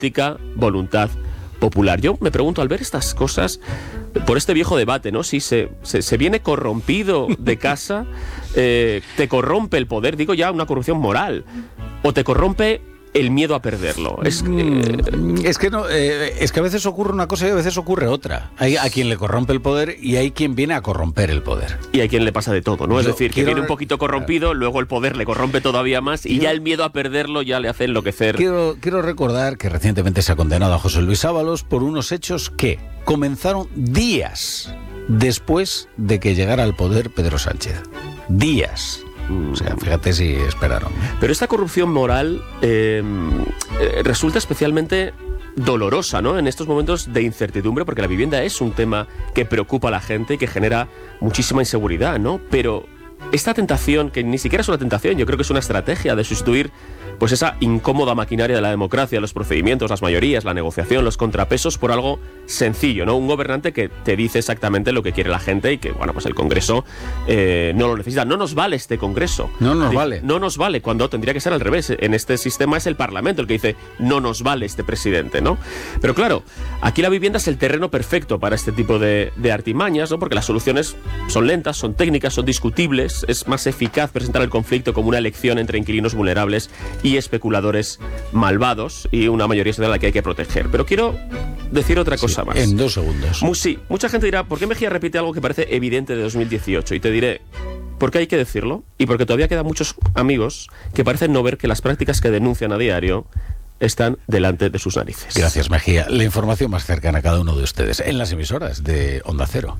auténtica voluntad popular. Yo me pregunto, al ver estas cosas, por este viejo debate, ¿no? Si se viene corrompido de casa, te corrompe el poder, digo ya una corrupción moral, o te corrompe el miedo a perderlo. Es que a veces ocurre una cosa y a veces ocurre otra. Hay a quien le corrompe el poder y hay quien viene a corromper el poder. Y hay quien le pasa de todo, ¿no? Es decir, que viene un poquito corrompido, luego el poder le corrompe todavía más y ya el miedo a perderlo ya le hace enloquecer. Quiero recordar que recientemente se ha condenado a José Luis Ábalos por unos hechos que comenzaron días después de que llegara al poder Pedro Sánchez. Días. O sea, fíjate si esperaron. Pero esta corrupción moral resulta especialmente dolorosa, ¿no? En estos momentos de incertidumbre, porque la vivienda es un tema que preocupa a la gente y que genera muchísima inseguridad, ¿no? Pero esta tentación, que ni siquiera es una tentación, yo creo que es una estrategia de sustituir pues esa incómoda maquinaria de la democracia, los procedimientos, las mayorías, la negociación, los contrapesos, por algo sencillo, ¿no? Un gobernante que te dice exactamente lo que quiere la gente y que, bueno, pues el Congreso no lo necesita. No nos vale este Congreso. No nos vale. No nos vale, cuando tendría que ser al revés. En este sistema es el Parlamento el que dice no nos vale este presidente, ¿no? Pero claro, aquí la vivienda es el terreno perfecto para este tipo de artimañas, ¿no? Porque las soluciones son lentas, son técnicas, son discutibles. Es más eficaz presentar el conflicto como una elección entre inquilinos vulnerables y especuladores malvados y una mayoría social a la que hay que proteger. Pero quiero decir otra cosa más. En 2 segundos. Sí, mucha gente dirá, ¿por qué Mejía repite algo que parece evidente de 2018? Y te diré, ¿por qué hay que decirlo? Y porque todavía quedan muchos amigos que parecen no ver que las prácticas que denuncian a diario están delante de sus narices. Gracias, Mejía. La información más cercana a cada uno de ustedes en las emisoras de Onda Cero.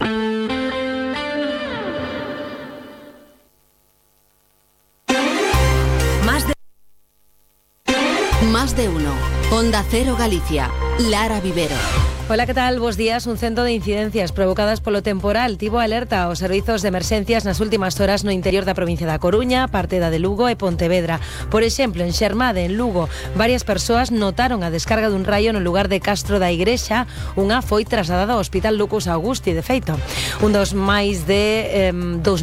Más de uno. Onda Cero Galicia. Lara Vivero. Hola, ¿qué tal? Bos días. Un cento de incidencias provocadas polo temporal tivo alerta aos servizos de emerxencias nas últimas horas no interior da provincia da Coruña, parte da de Lugo e Pontevedra. Por exemplo, en Xermade, en Lugo, varias persoas notaron a descarga dun raio no lugar de Castro da Igrexa. Unha foi trasladada ao Hospital Lucas Augusti, de feito. Un dos máis de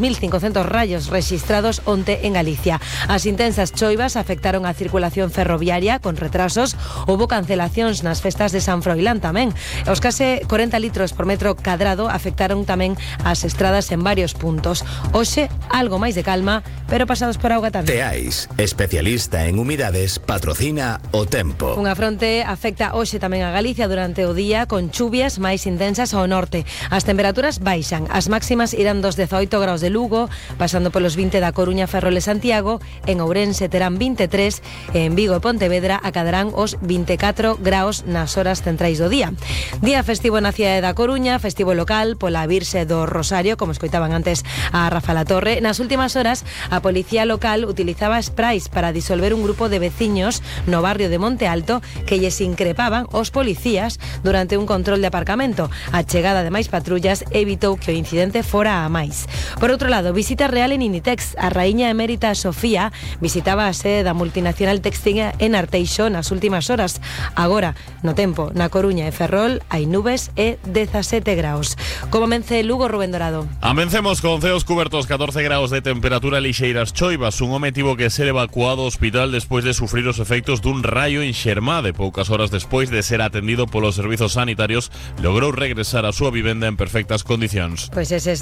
2.500 rayos registrados onte en Galicia. As intensas choivas afectaron a circulación ferroviaria con retrasos. Houbo cancelacións nas festas de San Froilán tamén. Os case 40 litros por metro cadrado afectaron tamén as estradas en varios puntos. Hoxe, algo máis de calma, pero pasados por auga tamén. Teais, especialista en humidades, patrocina o tempo. Unha fronte afecta hoxe tamén a Galicia durante o día, con chuvias máis intensas ao norte. As temperaturas baixan. As máximas irán dos 18 graus de Lugo, pasando polos 20 da Coruña, Ferrol e Santiago. En Ourense terán 23, e en Vigo e Pontevedra acadarán os 24 graus nas horas centrais do día. Día festivo na cidade da Coruña, festivo local pola Virxe do Rosario, como escoitaban antes a Rafa Latorre. Nas últimas horas, a policía local utilizaba sprays para disolver un grupo de veciños no barrio de Monte Alto que lles increpaban os policías durante un control de aparcamento. A chegada de máis patrullas evitou que o incidente fora a máis. Por outro lado, visita real en Inditex. A raíña emérita Sofía visitaba a sede da multinacional textil en Arteixo nas últimas horas. Agora, no tempo, na Coruña e Ferrol hai nubes e 17 graus. Como mence Lugo, Rubén Dorado. Amencemos con ceos cubertos, 14 graus de temperatura, lixeiras choivas. Un home tivo que ser evacuado ao hospital despois de sufrir os efectos dun raio en Xermade. Poucas horas despois de ser atendido polos servizos sanitarios, logrou regresar á súa vivenda en perfectas condicións. Pois eses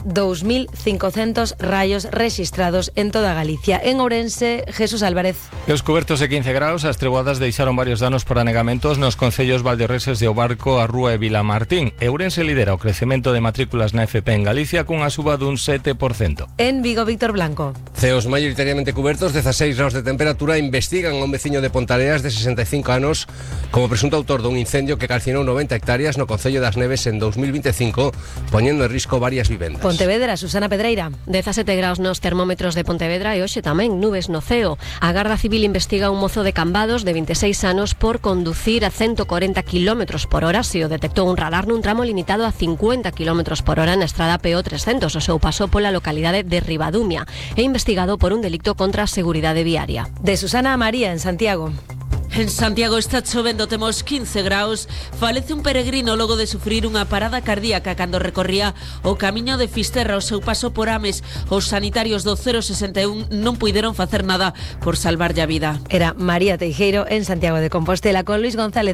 2.500 rayos registrados en toda Galicia. En Ourense, Jesús Álvarez. Os cubertos de 15 graus, as treguadas deixaron varios danos por anegamentos nos concellos valderreses de Obarco, a Rúa e Vilamartín. Ourense lidera o crecemento de matrículas na FP en Galicia cunha suba dun 7%. En Vigo, Víctor Blanco. Ceos maioritariamente cubertos, 16 graus de temperatura. Investigan a un veciño de Pontareas de 65 anos como presunto autor dun incendio que calcinou 90 hectáreas no Concello das Neves en 2025, poñendo en risco varias vivendas. Pontevedra, Susana Pedreira. 17 graus nos termómetros de Pontevedra e hoxe tamén nubes no ceo. A Garda Civil investiga un mozo de Cambados de 26 anos por conducir a 140 km por hora. Se o detectou un radar nun tramo limitado a 50 km por hora na estrada PO 300. O seu paso pola localidade de Ribadumia. É investigado por un delito contra a seguridade viaria. De Susana a María, en Santiago. En Santiago está chovendo, temos 15 graus. Falece un peregrino logo de sufrir unha parada cardíaca cando recorría o camiño de Fisterra ao seu paso por Ames. Os sanitarios do 061 non puideron facer nada por salvarlle a vida. Era María Teijeiro en Santiago de Compostela con Luis González.